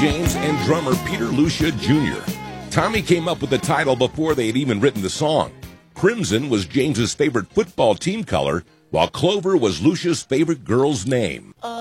James and drummer Peter Lucia Jr. Tommy came up with the title before they had even written the song. Crimson was James's favorite football team color, while Clover was Lucia's favorite girl's name.